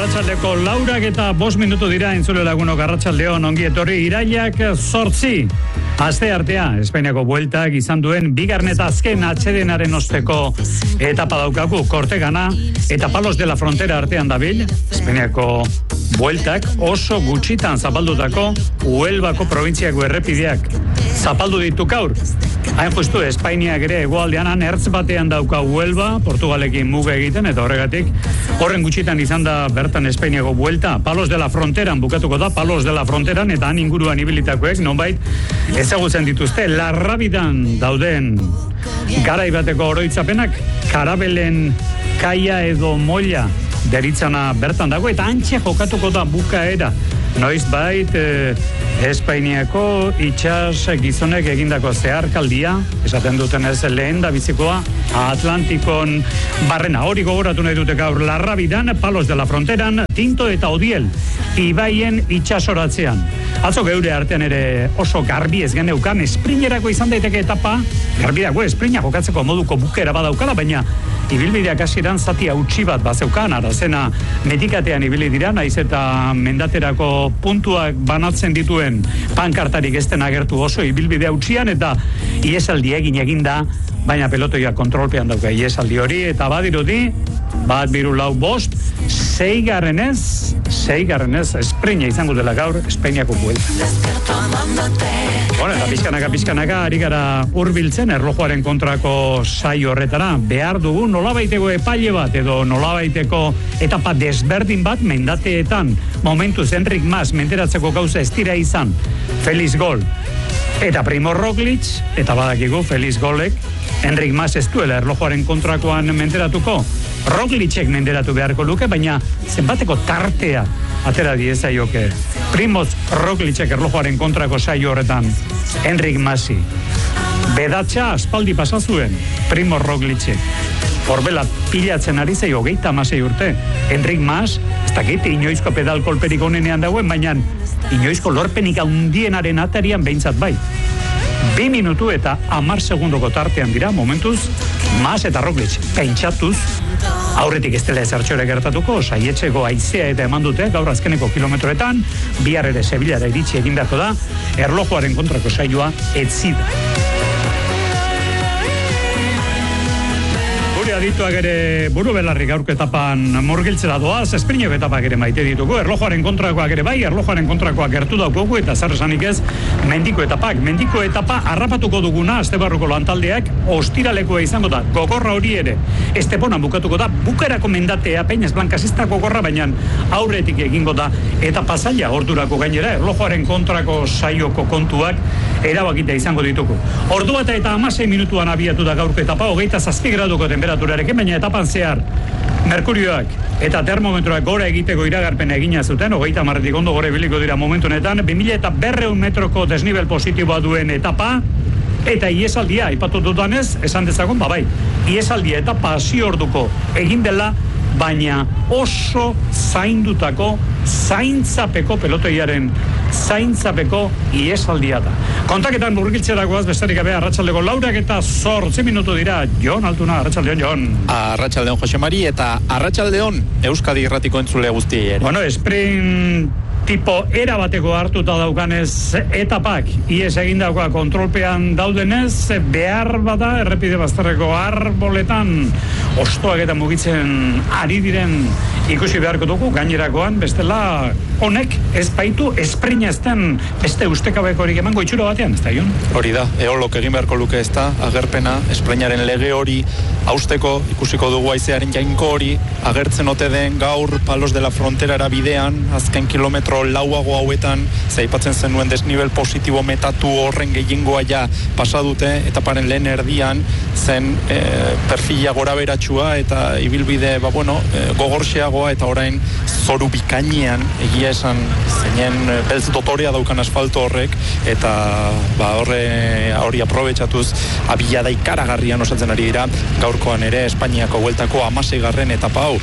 Arratsaldeko 4:05 dira entzule lagunok arratsaldeon ongi etorri irailak 8. Aste artea, Espainiako bueltak izan duen bigarren eta azken atsedenaren osteko etapa daukagu Kortegana eta Palos de la Frontera artean dabil. Espainiako bueltak oso gutxitan zapaldutako Huelvako probintziako errepideak zapaldu ditu gaur. Hain justu, Espainiak ere hegoaldean ertz batean dauka Huelva, Portugalekin muga egiten, eta horregatik horren gutxitan izan da bertan Espainiako buelta. Palos de la Fronteran bukatuko da, Palos de la Fronteran, eta han inguruan ibilitakoek nonbait ezagutzen dituzte Larrabidan dauden garaibateko oroitzapenak, Karabelen kaia edo molla deritzana bertan dago, eta antxe jokatuko da bukaera. Noizbait Espainiako itxas gizonek egindako zeharkaldia, esaten duten ez lehen da bizikoa, Atlantikon barrena. Hori gogoratu nahi dute gaur Larrabidan, Palos de la Fronteran, Tinto eta Odiel ibaien itxasoratzean. Atzo geure artean ere oso garbi ez geneukan, esprinerako izan daiteke etapa, garbi dago esprina jokatzeko moduko bukera badaukala, baina ibilbideak hasieran zati hautsi bat bazeukan, arazena medikatean ibili dira, naiz eta mendaterako puntuak banatzen dituen pankartarik ezten agertu oso ibilbide hautsian, eta iesaldi egin da, baina pelotoia kontrolpean dauka iesaldi hori, eta badirudi, 1-2-5, 6. Esprina izango dela gaur Espainiako buelta. Bueno, eta pizkanaka ari gara hurbiltzen erlojuaren kontrako saio horretara. Behar dugu nolabaiteko epaile bat edo nolabaiteko etapa desberdin bat mendateetan. Momentuz Enric Mas menderatzeko gauza ez dira izan. Feliz Gol eta Primo Roglic, eta badakigu Feliz Golek Enric Mas ez duela erlojuaren kontrakoan menderatuko. Roglicek menderatu beharko luke, baina zenbateko tartea atera diezaioke Primoz Roglicek erlojuaren kontrako saio horretan Enric Masi. Bedatxa aspaldi pasazuen Primo Roglicek. Horbela pilatzen ari zei 36 urte. Enric Mas, ez dakit inoizko pedal kolperik onenean dagoen, baina inoizko lorpenik handienaren atarian behintzat bai. 2 minutu eta 10 segundoko tartean dira momentuz Mas eta Roglic pentsatuz aurretik ez dela ezertxore gertatuko, saietxeko haizea eta eman dute gaur azkeneko kilometroetan, bihar ere Sevillara iritsi egin beharko da, erlojuaren kontrako saioa etzida. Adituak ere buru belarri gaurko etapan murgiltzera doaz, espriñeko etapak ere maite ditugu, erlojuaren kontrakoak ere bai, erlojuaren kontrakoak gertu daukogu, eta zer esanik ez, mendiko etapa harrapatuko duguna, Astebarruko lantaldeak, ostiralekoa izango da, gogorra hori ere, Esteponan bukatuko da, bukarako mendatea, Peñas Blancas ez da gogorra, baina aurretik egingo da, etapa zaila ordurako gainera, erlojuaren kontrako saioko kontuak erabakita izango ditugu. Ordua eta 16 minutuan abiatu da gaurko etapa, 27 graduko temperaturarekin, baina etapan zehar merkurioak eta termometroak gora egiteko iragarpena egina zuten, 30 ondo gore biliko dira momentu honetan, 2200 metroko desnivel positiboa duen etapa, eta iesaldia, aipatu dudanez, esan dezagun, bai, iesaldia etapa hasi orduko egin dela, baina oso zaindutako, zaintzapeko pelotoiaren zaintzapeko iesaldia da. Kontaketan murgiltzerakoaz besterik gabe arratsaldeko 4:08 minutu dira. Jon Altuna, arratsaldeon Jon. Arratsaldeon Jose Mari eta arratsaldeon Euskadi Irratiko entzule guztiei ere. Bueno, sprint tipo era bateko hartuta daukanez etapak, ies egindakoa kontrolpean daudenez, behar bada errepide bazterreko arboletan ostoak eta mugitzen ari diren ikusi beharko dugu, gainerakoan bestela honek ez baitu esprina ezten beste ustekabekorik emango itxura batean, ez da Jon? Hori da, eolok egin beharko luke ez da, agerpena, espreinaren lege hori hausteko, ikusiko dugu haizearen jainko hori, agertzen ote den gaur Palos de la Fronterara bidean, azken kilometro lauago hauetan, zaipatzen zenuen desnivel positibo metatu horren gehiengoa ja pasadute, etaparen lehen erdian, zen perfila gora beratxua eta ibilbide, gogorxeagoa eta orain zoru bikainean egia esan zeinen beltz dotorea daukan asfalto horrek eta hori aprobetxatuz abilada ikaragarrian osatzen ari dira gaur gaurkoan ere Espainiako bueltako 16. etapa hau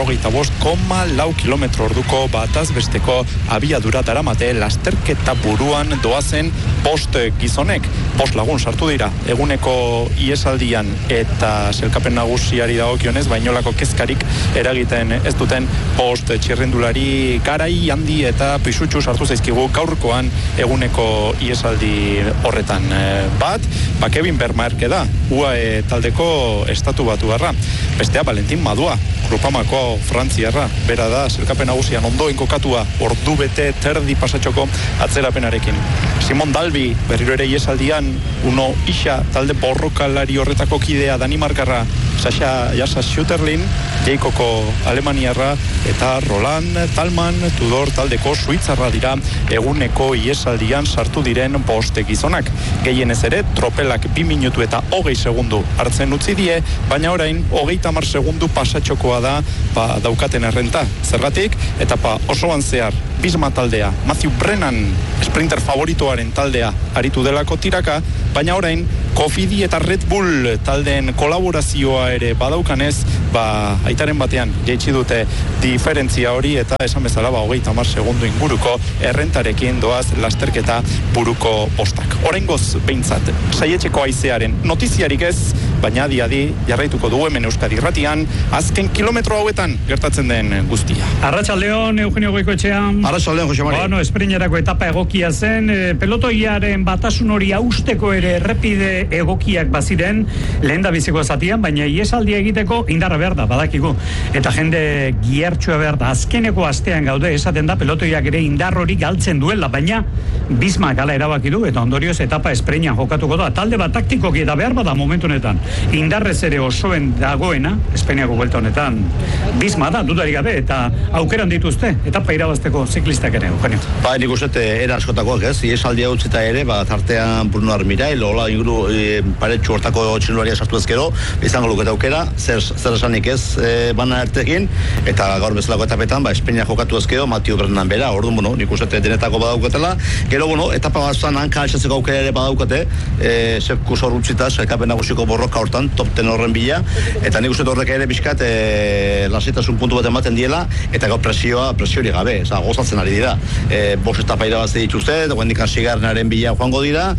45,4 kilometro orduko bataz besteko abiadura daramate lasterketa buruan doazen 5 gizonek. 5 lagun sartu dira eguneko iesaldian eta sailkapen nagusiari dagokionez bainolako kezkarik eragiten ez duten 5 txirrindulari garai handi eta pisutsu sartu zaizkigu gaurkoan eguneko iesaldi horretan. Bat, Kevin Bermarke da, UAE taldeko estatu batuarra. Bestea Valentin Madua, Grupamako frantziarra, bera da, sailkapen nagusian ondoen kokatua, ordu bete terdi pasatxoko atzerapenarekin. Simon Dalby, berriro ere iesaldian, Uno Isa, talde borrokalari horretako kidea Danimarkarra, Sasha Jasa Schutterlin, Jeikoko Alemaniarra, eta Roland Talman, Tudor taldeko suitzarra dira eguneko iesaldian sartu diren 5 gizonak. Gehienez ere, tropelak 2 minutu eta 20 segundu hartzen utzi die, baina orain 30 segundu pasatxokoa da daukaten errenta. Zergatik, etapa osoan zehar, Bisma taldea, Matthew Brennan, sprinter favoritoaren taldea aritu delako tiraka, baina orain Cofidi eta Red Bull taldeen kolaborazioa ere badaukanez, aitaren batean jaitsi dute diferentzia hori eta esan bezala 30 segundu inguruko errentarekin doaz lasterketa buruko postak. Oraingoz behintzat, saietxeko haizearen notiziarik ez, baina adi jarraituko dugu hemen Euskadi Irratian, azken kilometro hauetan gertatzen den guztia. Arratsaldeon, Eugenio Goikoetxea. Arratsaldeon, Jose Mari. Bueno, esprinerako etapa egokia zen, pelotoiaren batasun hori austeko ere errepide egokiak baziren, lehen da biziko zatian, baina iesaldia egiteko indarra behar da, badakigu. Eta jende giertxua behar da, azkeneko astean gaude, esaten da pelotoiak ere indar hori galtzen duela, baina Bisma gala erabaki du, eta ondorioz etapa espreina jokatuko da. Talde bat taktikoki eta behar bada momentu honetan. Indarrez ere osoen dagoena, Espainiako buelta honetan, Bisma da, dudarik gabe, eta aukeran dituzte, etapa irabazteko ziklistak ere, Eugenio. Nik uste era askotakoak ez, iesaldia utzita ere, tartean Bruno Armirail, hola inguru paretxu hortako txinuaria sartu ezkero, izango luketa aukera, zer esanik ez bana ertekin, eta gaur bezalako etapetan, Espainia jokatu ezkero, Matthew Brennan bera, orduan, nik uste denetako badaukatela, gero, etapa batzan hanka altsatzeko aukera ere badaukate, Sepkus hor utzita, sailkapen nagusiko borroka hortan, top 10 horren bila, eta nik uste horrek ere bizkat lasitasun puntu bat ematen diela, eta gaur presiori gabe, gozatzen ari dira. 5 etapa irabazi dituzte, guendikan sigarrenaren bila joango dira,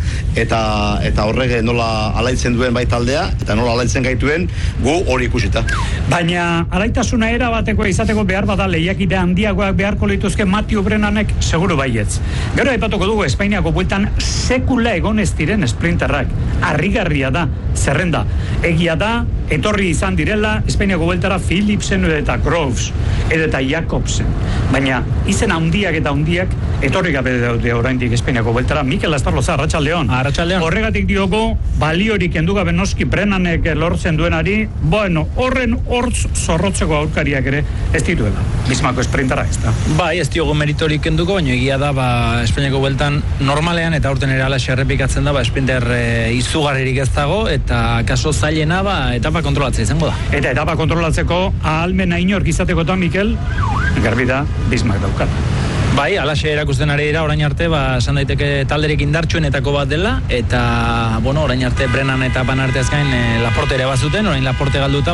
eta horrek nola alaitzen duen bai taldea, eta nola alaitzen gaituen gu hori ikusita. Baina alaitasuna erabateko izateko behar bada lehiakide handiagoak beharko lituzke Matthew Brennanek seguru baietz. Gero aipatuko dugu Espainiako bueltan sekula egon ez diren sprinterrak. Harrigarria da, zerrenda. Egia da, etorri izan direla Espainiako bueltara Philipsen eta Groves, eta Jacobsen. Baina izen handiak eta handiak etorri gabe daude oraindik Espainiako bueltara. Mikel Astarloza, Arratsaldeon. Arratsaldeon. Horregatik diogo, baliorik kendu gabe noski Brennanek lortzen duenari, horren hortz zorrotzeko aurkariak ere ez dituela. Bismako sprintera ez da. Bai, ez diogo meritorik kenduko, baina egia da, Espainiako bueltan normalean eta urten ere alaxe errepikatzen da, sprinter izugarririk ez dago, eta kaso zailena, etapa kontrolatzea izango da. Eta etapa kontrolatzeko ahalmena inork izatekotan, Mikel, garbi da, Bismak daukat. Bai, alaxe erakusten ari dira, orain arte, esan daiteke talderik indartsuenetako bat dela, eta, orain arte Brennan eta Van Aerteaz gain Laporte ere bazuten, orain Laporte galduta,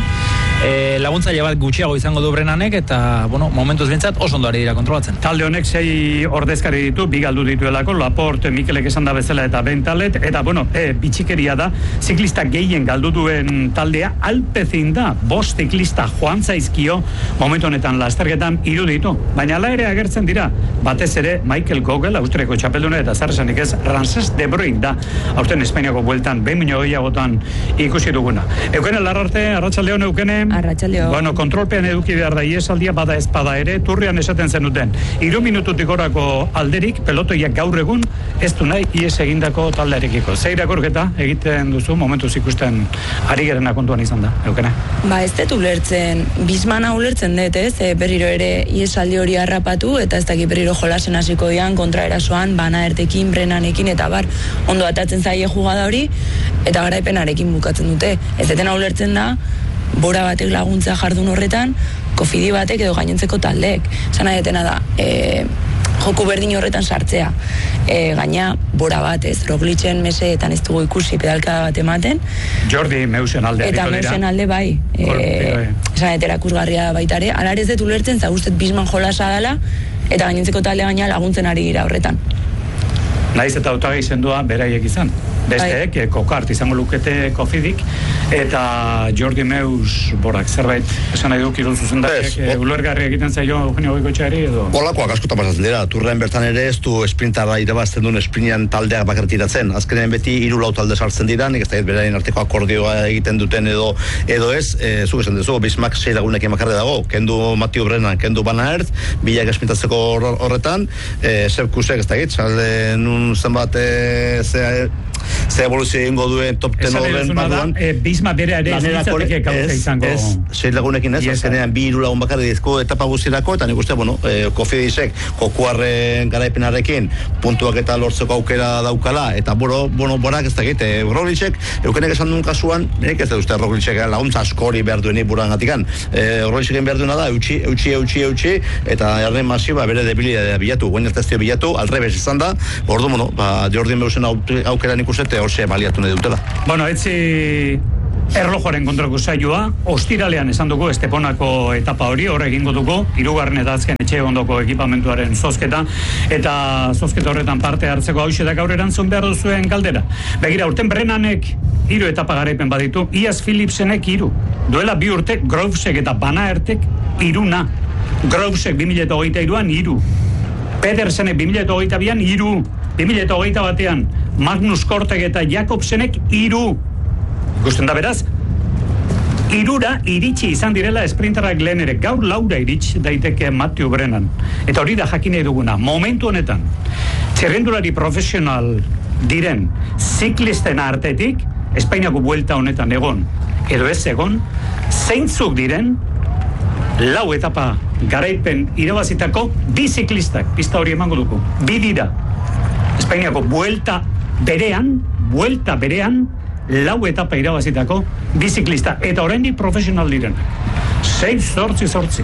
laguntzaile bat gutxiago izango du Brennanek, eta, momentuz bintzat oso ondo ari dira kontrolatzen. Talde honek 6 ordezkari ditu, 2 galdu dituelako, Laporte, Mikelek esan da bezala eta Bentalet, eta, bitxikeria da, ziklista gehien galdu duen taldea, Alpecin da, 5 ziklista joan zaizkio, momentu honetan lasterketan 3 ditu, baina ala ere agertzen dira, batez ere Michael Gogel, Austriako txapelduna, eta zer esanik ez, Ramses de Bruyne da, aurten Espainiako bueltan, 2 milioi gehiagotan ikusi duguna. Eukene Larrarte, Arratsaldeon Eukene. Arratsaldeon. Kontrolpean eduki behar da iesaldia bada ezpada ere, turrian esaten zenuten. 3 minututik gorako alderik, pelotoiak gaur egun, ez du nahi ies egindako taldearekiko. Zer irakurketa egiten duzu, momentuz ikusten ari gerena kontuan izan da, Eukene? Ez dut ulertzen, Bismana ulertzen dut, ez? Berriro ere iesaldi hori harrapatu, eta ez dakit berriro jolasen hasiko dian, kontraerasoan, Van Aertekin, Brennanekin, eta ondo atatzen zaie jugada hori, eta garaipenarekin bukatzen dute. Ez detena ulertzen da, bora batek laguntza jardun horretan, Cofidi batek edo gainentzeko taldeek. Zana detena da, joku berdin horretan sartzea. Gaina, bora bat, ez, Roglicen meseetan ez dugu ikusi pedalka bat ematen. Jordi Meusen alde. Eta Meusen alde bai. Esan erakusgarria baitare. Alar ez dut ulertzen, zagustet Bisman jolasa dela, eta gainentzeko talde gaina laguntzen ari dira horretan. Naiz eta hautagai sendua beraiek izan. Besteek, kokart izango lukete Kofidik, eta Jordi Meus borak zerbait esan nahi du kirol zuzendariak ulergarri egiten zaio Eugenio Goikoetxeari edo? Olakoak askotan pasatzen dira, turren bertan ere ez du sprintara irabazten duen sprintean taldeak bakartiratzen. Azkenean beti 3-4 talde sartzen dira, nik ez da beraien arteko akordioa egiten duten edo ez, zuk esan duzu, Bismak 6 lagunekin bakarri dago, kendu Mathieu Brennan, kendu Van Aert, bilak sprintatzeko horretan, Sepkusek ez da egit, salde nun zenbat ze evoluzio egingo duen top 10 horren barruan. Bisma bere ere izateke kauze izango. Ez, 6 lagunekin ez, azkenean 2 lagun bakarri dizko etapa guztirako, eta nik uste, Kofidisek kokuarren garaipenarekin puntuak eta lortzeko aukera daukala, eta borak ez da egite. Roglicek, eukenek esan duen kasuan, nik ez da uste Roglicek laguntza askori behar duenik buruan gatikan. Rogliceken behar duena da, eutxi, eta erren masiba bere debilidadea bilatu, guen ez bilatu, alrebes izan da, ordu, Jordi Meusen aukera nik uste, horse baliatu nahi dutela. Etzi erlojoaren kontrako saioa, ostiralean esan dugu Esteponako etapa hori, horre egingo dugu, 3. eta azken etxe ondoko ekipamentuaren zozketa, eta zozketa horretan parte hartzeko hauxe da gaur erantzun behar duzuen galdera. Begira, urten Brennanek 3 etapa garaipen baditu, Iaz Philipsenek 3. Duela 2 urte, Grovesek eta Van Aertek 3. Grovesek 2023an 3. Pedersenek 2022an 3. 2021 batean Magnus Kortek eta Jakobsenek 3. Ikusten da beraz, 3 iritsi izan direla sprinterrak lehen ere. Gaur 4 iritsi daiteke Mathieu Brennan. Eta hori da jakin nahi duguna. Momentu honetan, txerrendulari profesional diren ziklisten artetik, Espainiako buelta honetan egon, edo ez egon, zeintzuk diren 4 etapa garaipen irabazitako 2 ziklistak, pista hori emango dugu. 2 dira. Espainiako buelta berean 4 etapa irabazitako 2 ziklista, eta oraindik profesional diren. 6-8-8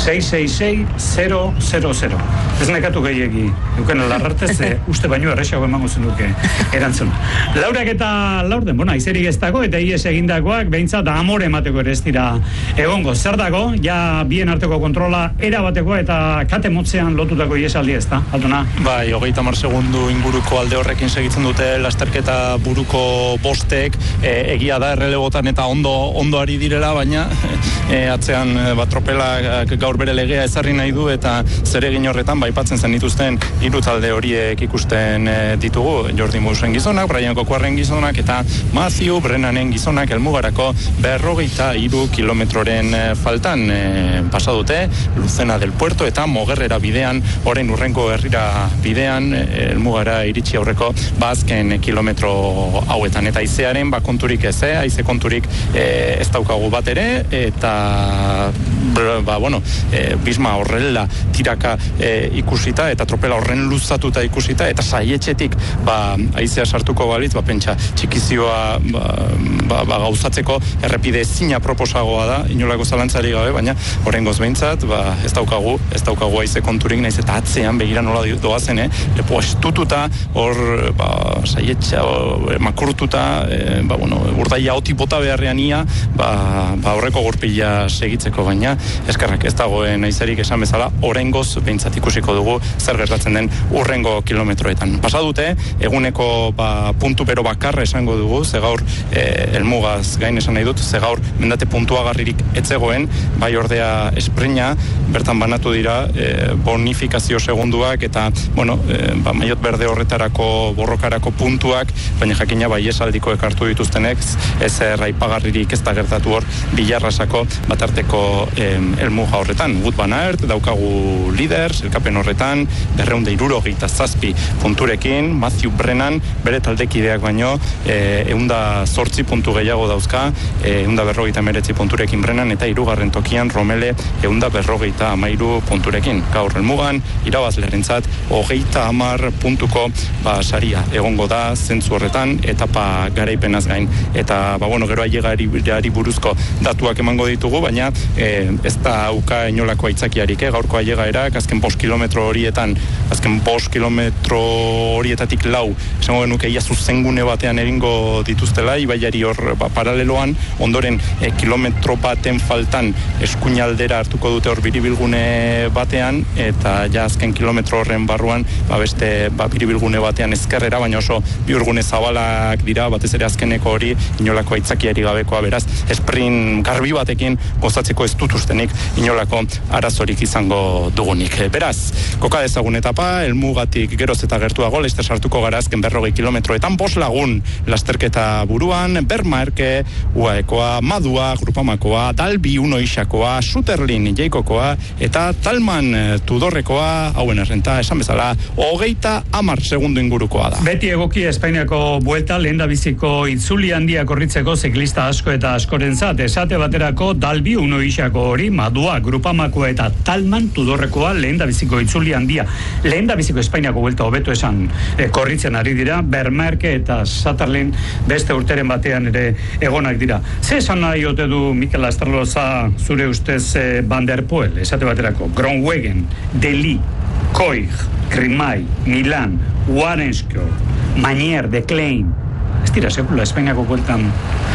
666-000. Ez nekatu gehiegi euken alarrartez, uste baino errexago emango zenuke erantzun. Laurak eta laurden, izerik ez dago, eta ies egindakoak behintzat amore emateko ere ez dira egongo. Zer dago, ja bien arteko kontrola erabatekoa eta kate motzean lotutako iesaldi ez da, Altuna? Bai, 30 segundu inguruko alde horrekin segitzen dute lasterketa buruko bostek, egia da errelebotan eta ondo ari direla, baina atzean tropela gaur bere legea ezarri nahi du, eta zeregin horretan baipatzen zen dituzten 3 talde horiek ikusten ditugu. Jordi Meusen gizonak, Brian Kokuarren gizonak eta Mathieu Brennanen gizonak helmugarako 43 kilometroren faltan pasa dute Lucena del Puerto eta Mogerrera bidean, orain urrengo herrira bidean helmugara iritsi aurreko azken kilometro hauetan, eta haizearen konturik ez, haize konturik ez daukagu bat ere, eta Bisma horrela tiraka ikusita eta tropela horren luzatuta ikusita eta saietxetik haizea sartuko balitz, pentsa txikizioa gauzatzeko errepide ezina proposagoa da, inolako zalantzari gabe, baina horrengoz behintzat ez daukagu haize konturik, naiz eta atzean begira nola doazen, lepo estututa hor saietxa makurtuta, urdaia oti bota beharrean ia horreko gurpila segitzeko, baina eskerrak ez dagoen aizerik esan bezala, oraingoz behintzat ikusiko dugu zer gertatzen den urrengo kilometroetan. Pasa dute, eguneko puntu bero bakarra esango dugu, ze gaur helmugaz gain esan nahi dut, ze gaur mendate puntuagarririk etzegoen, bai ordea esprina, bertan banatu dira bonifikazio segunduak eta maiot berde horretarako borrokarako puntuak, baina jakina bai esaldiko ekartu dituztenek, ez raipagarririk ez da gertatu hor bilarrasako batarteko elmuga horretan. Wout van Aert daukagu lider, elkapen horretan 267 punturekin, Mathieu Brennan bere taldekideak baino 108 puntu gehiago dauzka, 159 punturekin Brennan, eta 3. tokian Romele 153 punturekin. Gaur elmugan irabazlerentzat 30 puntuko saria egongo da zentzu horretan, etapa garaipenaz gain, eta gero ailegari buruzko datuak emango ditugu, baina baina ez da uka inolako aitzakiarik, gaurko ailegaerak, azken 5 kilometro horietan, azken 5 kilometro horietatik 4, esango genuke ia zuzengune batean egingo dituztela, ibaiari hor paraleloan, ondoren kilometro baten faltan eskuinaldera hartuko dute hor biribilgune batean, eta ja azken kilometro horren barruan, beste biribilgune batean ezkerrera, baina oso bihurgune zabalak dira, batez ere azkeneko hori inolako aitzakiari gabekoa, beraz, sprint garbi batekin gozatzeko ez dutuztenik inolako arazorik izango dugunik. Beraz, koka dezagun etapa, helmugatik geroz eta gertuago, laster sartuko gara azken 40 kilometroetan, 5 lagun lasterketa buruan, Bermarke, UAEkoa, Madua, Grupamakoa, Dalbi Unoixakoa, Suterlin Jeikokoa, eta Talman Tudorrekoa, hauen errenta, esan bezala, 30 segundo ingurukoa da. Beti egoki Espainiako buelta lehendabiziko itzuli handia korritzeko ziklista asko eta askorentzat, esate baterako Dalbi Unoixako hori, Madua, Grupamakoa eta Talman Tudorrekoa lehendabiziko itzuli handia. Lehendabiziko Espainiako buelta hobeto esan korritzen ari dira, Bermarke eta Suterlin beste urteren batean ere egonak dira. Ze esan nahi ote du Mikel Astroloza zure ustez Van der Poel, esate baterako, Groenewegen, Deli, Koig, Grimay, Milan, Warensko, Manier, De Klein, ez dira sekula Espainiako bueltan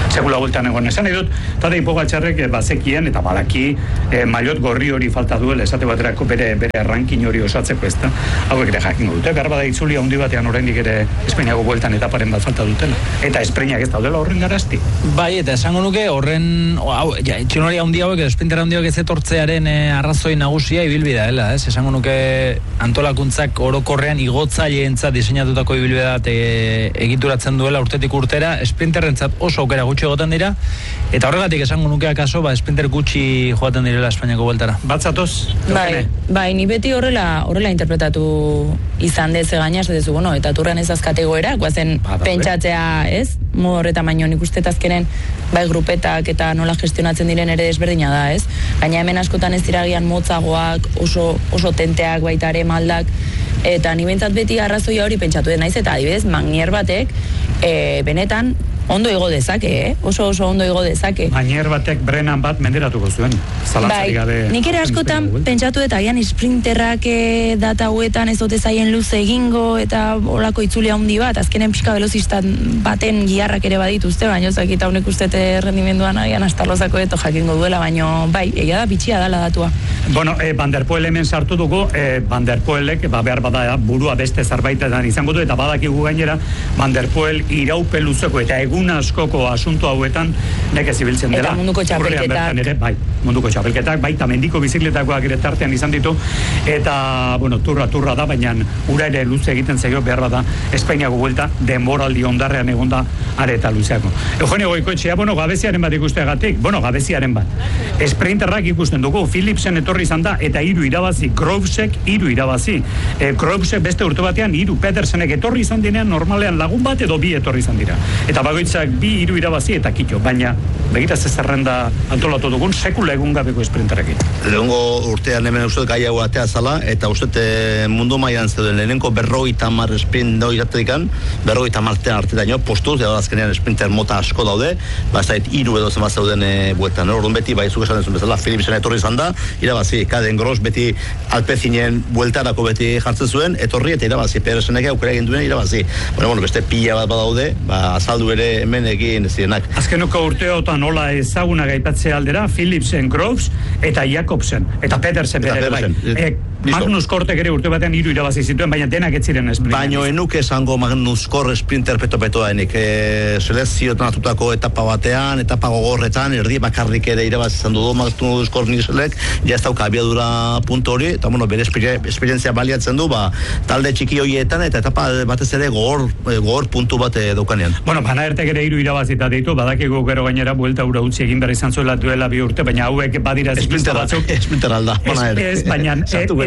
egon. Esan edut, Tadej Pogačarrek bazekien eta badaki maillot gorri hori falta duela, esate baterako bere ranking hori osatzeko, ezta. Hauek ere jakingo dute, beharbada itzuli handi batean oraindik ere Espainiako bueltan etaparen bat falta dutela. Eta esprainak ez daudela horren garazti. Bai, eta esango nuke horren txinori handi hauek, esprinter handi hauek ez etortzearen arrazoi nagusia ibilbidea dela, ez? Esango nuke antolakuntzak orokorrean igotzaileentzat diseinatutako ibilbidea egituratzen duela urtetik urtera, esprinterrentzat oso aukera gutxi egoten dira, eta horregatik esango nuke akaso, esprinter gutxi joaten direla Espainiako bueltara. Batzatoz? Bai, ni beti horrela interpretatu izan dez gaina, ez duzu, eta turrean ez azkategoera, guazen pentsatzea, ez? Modu horretan baino nik uste azkenen, bai grupetak eta nola gestionatzen diren ere desberdina da, ez? Gaina hemen askotan ez diragian motzagoak, oso tenteak, baita ere maldak, eta ni behintzat beti arrazoia hori pentsatu den naiz, eta adibidez, Magnier batek, benetan, ondo igo dezake, oso ondo igo dezake. Magnier batek Brennan bat menderatuko zuen. Zalantzarik gabe. Nik ere askotan pentsatu eta agian sprinterrak data hauetan ez ote zaien luze egingo eta olako itzuli handi bat, azkenen pixka velozistan baten giharrak ere badituzte, baina zakita honek ustete rendimenduan agian Astarlozako eto jakingo duela, baina bai, egia da bitxia dala datua. Bueno, Van der Poel hemen sartu dugu, Van der Poelek, behar bada burua beste zerbaitetan izango du, eta badakigu gainera, Van der Poel iraupe luzeko eta egun askoko asunto hauetan nekez ibiltzen dela. Eta munduko txapelketak. Bai, munduko txapelketak, baita mendiko bizikletakoak ere tartean izan ditu, eta, bueno, turra da, baina ura ere luze egiten zaio behar bada Espainiako buelta denboraldi ondarrean egonda are eta luzeako. Eugenio Goikoetxea, gabeziaren bat ikusteagatik, gabeziaren bat. Sprinterrak ikusten dugu, Philipsen etorri izan da, eta 3 irabazi, Grovesek 3 irabazi. Grovesek beste urte batean 3, Pedersenek etorri izan dinean normalean lagun bat edo 2 etorri izan dira. Eta bagoitzak 2-3 irabazi eta kitxo, baina begira ze zerrenda antolatu dugun sekula egun gabeko sprinterrekin. Lehengo urtean hemen uste gai hau atea zala, eta uste mundu mailan zeuden lehenengo 50 sprint doiratedikan, 50 artetaino postuz, edo azkenean sprinter mota asko daude, bazait 3 edo zen bat zauden bueltan. Orduan beti, zuk esan dezun bezala, Philipsen etorri izan da, irabazi, Caden Gross beti Alpecinen bueltarako beti jartzen zuen, etorri eta irabazi, Pedersenek aukera egin duen irabazi. Bueno, beste pila bat badaude, azaldu ere hemen egin zirenak. Azkenoko urteotan nola ezaguna gaipatzea aldera, Philipsen, Groves eta Jakobsen, eta Pedersen bere bai. Magnus Kortek ere urte batean 3 irabazi zituen, baina denak ez ziren sprinter. Baino enuk esango Magnus Kor sprinter peto-petoa denik. Selezioetan atutako etapa batean, etapa gogorretan, erdi bakarrik ere irabazi izan du Magnus Kor niselek, ja ez dauka abiadura puntu hori, eta bere esperientzia baliatzen du, talde txiki horietan, eta etapa batez ere gogor puntu bat daukanean. Van Aertek ere 3 irabazita ditu, badakigu gero gainera buelta ura utzi egin behar izan zuela duela 2 urte, baina hauek badira sprinter batzuk. Sprinter alda, baina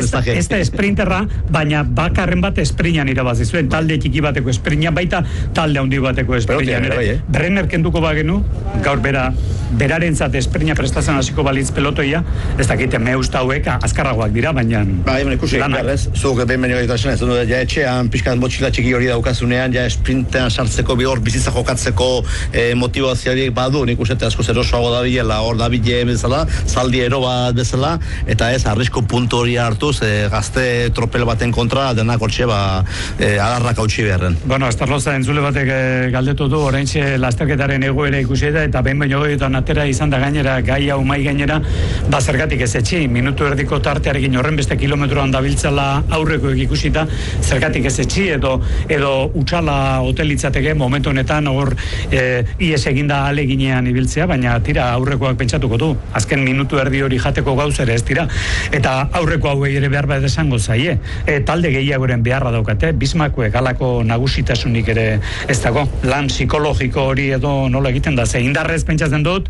ez da esprinterra, baina bakarren bat esprinan irabazi zuen, talde txiki bateko esprinan, baita talde handi bateko esprinan. Brenner kenduko bagenu, gaur berarentzat esprina prestatzen hasiko balitz pelotoia, ez dakite meusta hauek azkarragoak dira, baina ikusi, zuk behin baino gaitasen, ez dut, ja etxean, pixkat motxila txiki hori daukazunean, ja esprintean sartzeko, hor bizitza jokatzeko motivazioarik badu, nik uste asko zerosoago dabilela, hor dabile bezala, zaldi ero bat bezala, eta ez, arrisko puntu hori hartuz, gazte tropel baten kontra, denak hortxe, agarrak hautsi beharren. Bueno, Estarloza entzule batek galdetu du, oraintxe lasterketaren egoera ikusi eta behin baino eta atera izan da gainera, gai hau mai gainera, zergatik ez etxi, minutu erdiko tartearekin horren beste kilometroan dabiltzala aurrekoek ikusita, zergatik ez etxi, edo utxala hotelitzateke momentu honetan hor ies eginda aleginean ibiltzea, baina tira aurrekoak pentsatuko du, azken minutu erdi hori jateko gauz ere ez tira, eta aurreko hauei ere behar bat esango zaie, talde gehiagoren beharra daukate, Bismarckoek halako nagusitasunik ere ez dago, lan psikologiko hori edo nola egiten da, ze indarrez pentsatzen dut,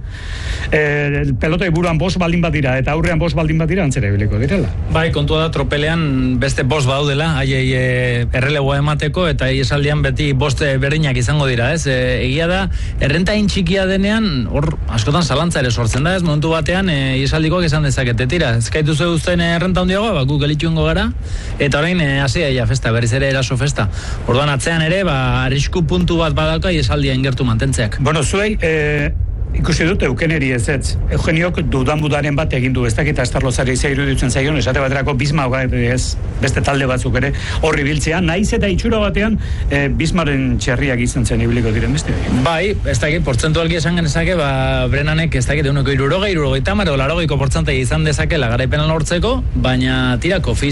pelotoi buruan bost baldin bat dira, eta aurrean bost baldin bat dira antzera ibiliko direla. Bai, kontua da tropelean beste bost baudela, haiei errelegoa emateko, eta esaldian beti bost berdinak izango dira, ez? Egia da, errentain txikia denean, hor askotan zalantza ere sortzen da, ez? Momentu batean, esaldikoak esan dezakete, tira, ezkaitu zeuzten errenta handiagoa, guk gelitxuengo gara, eta orain hasia ja festa, berriz ere eraso festa. Orduan atzean ere, arrisku puntu bat badauka, esaldia ingertu mantentzeak. Bueno, zuei, ikusi dut eukeneri ez. Eugeniok dudan-budaren bat egin du, ez dakit Estarlozari izia iruditzen zaion, esate baterako Bismarck ez, beste talde batzuk ere, horri biltzea, naiz eta itxura batean Bismarcken txerriak izan zen ibiliko diren beste. Bai, ez dakit, portzentualki esan genezake, Brennanek ez dakit, 160, 70, 80 edo 80ko portzentai izan dezakela garaipenan lortzeko, baina tirako